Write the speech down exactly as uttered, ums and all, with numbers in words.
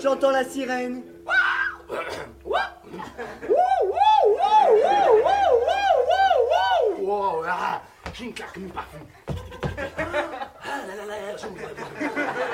J'entends la sirène. Wow, ah, j'ai une claque, mon parfum. Ah là là là, je me vois.